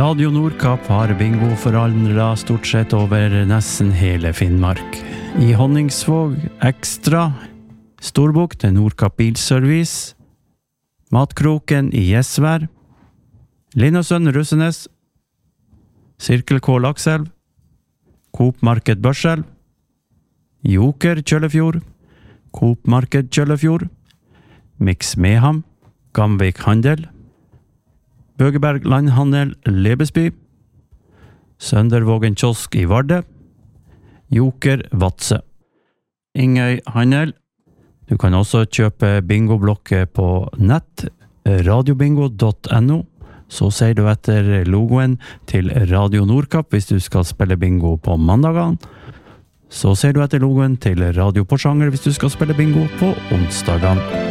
Radio Nordkapp har bingo forandret stort sett over nesten hele Finnmark. I Honningsvåg, Ekstra, Storbukt, Nordkapp Bilservice, Matkroken i Gjesvær, Linnåsøn Russenes, Sirkel K Lakselv, Coop Marked Børselv, Joker Kjøllefjord, Coop Marked Kjøllefjord, Mix Meham, Gamvik Handel, Bøgeberg Landhandel Lebesby, Søndervågen Kiosk i Varde, Joker Vadsø, Ingøy Handel. Du kan også kjøpe bingoblokker på nett, radiobingo.no. Så ser du etter logoen til Radio Nordkapp hvis du skal spille bingo på mandagene. Så ser du etter logoen til Radio Porsanger hvis du skal spille bingo på onsdagene.